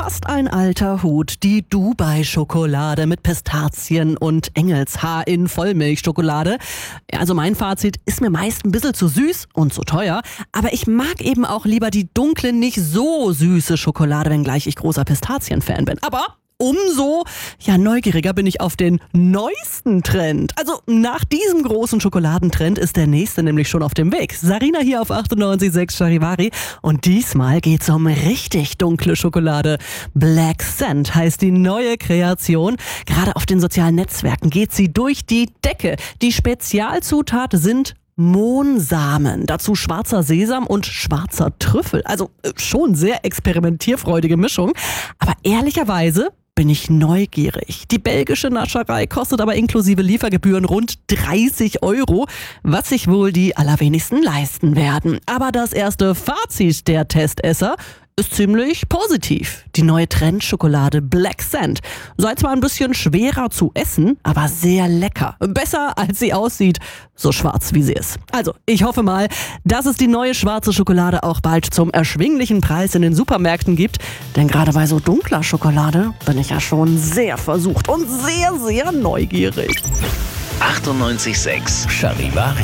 fast ein alter Hut. Die Dubai-Schokolade mit Pistazien und Engelshaar in Vollmilchschokolade. Also mein Fazit, ist mir meist ein bisschen zu süß und zu teuer. Aber ich mag eben auch lieber die dunkle, nicht so süße Schokolade, wenngleich ich großer Pistazien-Fan bin. Aber umso neugieriger bin ich auf den neuesten Trend. Also nach diesem großen Schokoladentrend ist der nächste nämlich schon auf dem Weg. Sarina hier auf 98.6 Charivari und diesmal geht's um richtig dunkle Schokolade. Black Scent heißt die neue Kreation. Gerade auf den sozialen Netzwerken geht sie durch die Decke. Die Spezialzutat sind Mohnsamen, dazu schwarzer Sesam und schwarzer Trüffel. Also schon sehr experimentierfreudige Mischung. Aber ehrlicherweise bin ich neugierig. Die belgische Nascherei kostet aber inklusive Liefergebühren rund 30 €, was sich wohl die allerwenigsten leisten werden. Aber das erste Fazit der Testesser ist ziemlich positiv. Die neue Trendschokolade Black Scent sei zwar ein bisschen schwerer zu essen, aber sehr lecker. Besser als sie aussieht, so schwarz wie sie ist. Also, ich hoffe mal, dass es die neue schwarze Schokolade auch bald zum erschwinglichen Preis in den Supermärkten gibt. Denn gerade bei so dunkler Schokolade bin ich ja schon sehr versucht und sehr, sehr neugierig. 98.6 Charivari.